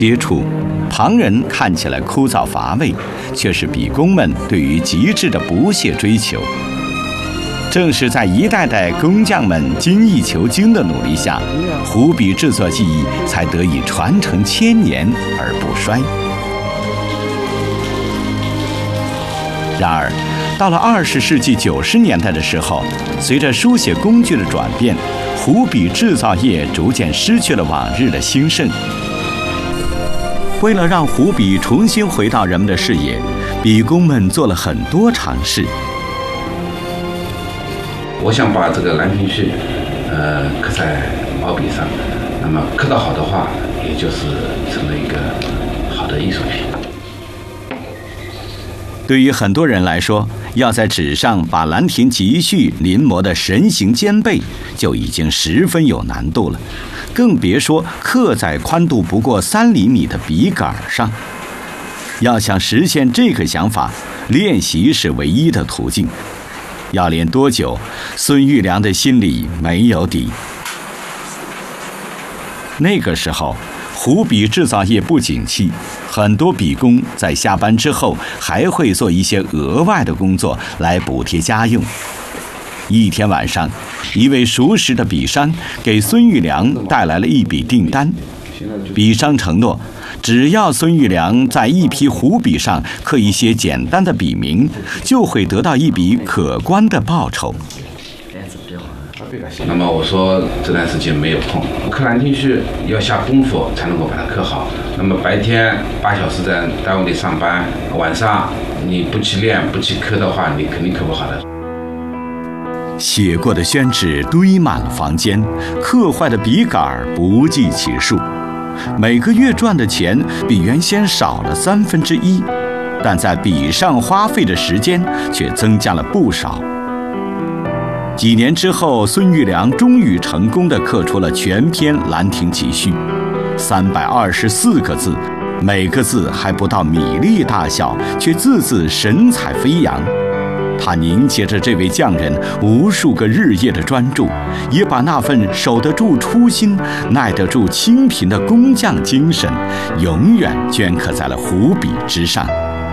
接触，旁人看起来枯燥乏味，却是笔工们对于极致的不懈追求。正是在一代代工匠们精益求精的努力下，湖笔制作技艺才得以传承千年而不衰。然而，到了20世纪90年代的时候，随着书写工具的转变，湖笔制造业逐渐失去了往日的兴盛。为了让湖笔重新回到人们的视野，笔工们做了很多尝试。 我想把这个《兰亭序》刻在毛笔上，那么刻得好的话，也就是成了一个好的艺术品。 对于很多人来说，要在纸上把《兰亭集序》临摹得神形兼备，就已经十分有难度了，更别说刻在宽度不过3厘米的笔杆上。要想实现这个想法，练习是唯一的途径。要练多久，孙玉良的心里没有底。那个时候，湖笔制造业不景气，很多笔工在下班之后还会做一些额外的工作来补贴家用。一天晚上，一位熟识的笔商给孙玉良带来了一笔订单，笔商承诺，只要孙玉良在一批湖笔上刻一些简单的笔名，就会得到一笔可观的报酬。 那么我说这段时间没有空，刻《兰亭序》要下功夫才能够把它刻好。那么白天8小时在单位里上班，晚上你不去练不去刻的话，你肯定刻不好的。 写过的宣纸堆满了房间，刻坏的笔杆不计其数。每个月赚的钱比原先少了1/3，但在笔上花费的时间却增加了不少。几年之后，孙玉良终于成功地刻出了全篇《兰亭集序》，324个字，每个字还不到米粒大小，却字字神采飞扬。他凝结着这位匠人无数个日夜的专注，也把那份守得住初心、耐得住清贫的工匠精神，永远镌刻在了湖笔之上。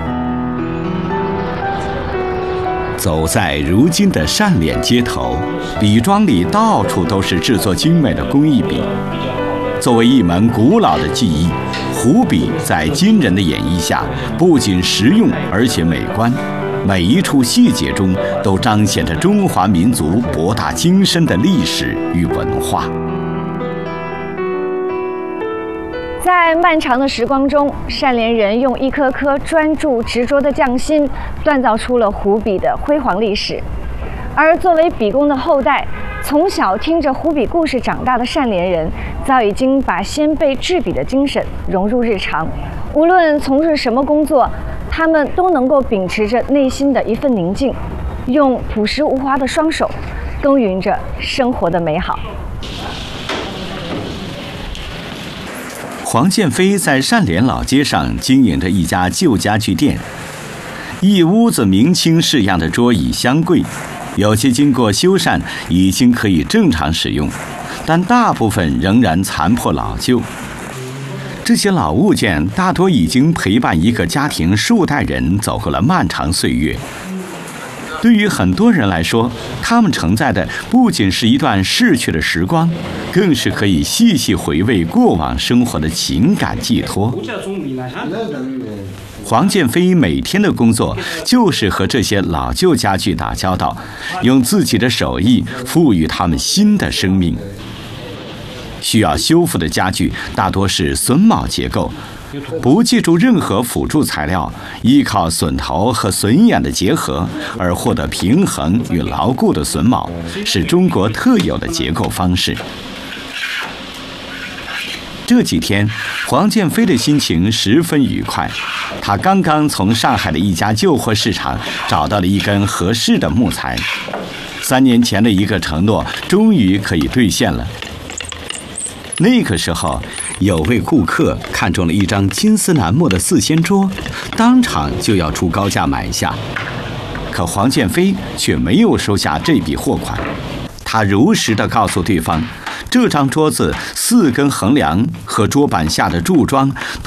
走在如今的单脸街头，笔庄里到处都是制作精美的工艺笔。作为一门古老的技艺，湖笔在今人的演绎下，不仅实用而且美观。每一处细节中都彰显着中华民族博大精深的历史与文化。 在漫长的时光中，单连人用一颗颗专注执着的匠心，锻造出了湖笔的辉煌历史。而作为笔工的后代，从小听着湖笔故事长大的单连人，早已经把先辈制笔的精神融入日常。无论从事什么工作，他们都能够秉持着内心的一份宁静，用朴实无华的双手，耕耘着生活的美好。 黄建飞在单连老街上经营着一家旧家具店，一屋子明清式样的桌椅箱柜，有些经过修缮已经可以正常使用，但大部分仍然残破老旧。这些老物件大多已经陪伴一个家庭数代人走过了漫长岁月。对于很多人来说，他们承载的不仅是一段逝去的时光，更是可以细细回味过往生活的情感寄托。黄建飞每天的工作就是和这些老旧家具打交道，用自己的手艺赋予它们新的生命。需要修复的家具大多是榫卯结构，不借助任何辅助材料，依靠榫头和榫眼的结合而获得平衡与牢固的榫卯，是中国特有的结构方式。这几天，黄建飞的心情十分愉快。他刚刚从上海的一家旧货市场找到了一根合适的木材。3年前的一个承诺，终于可以兑现了。那个时候，有位顾客看中了一张金丝楠木的4仙桌，当场就要出高价买下。可黄建飞却没有收下这笔货款，他如实地告诉对方， 这张桌子4根横梁和桌板下的柱桩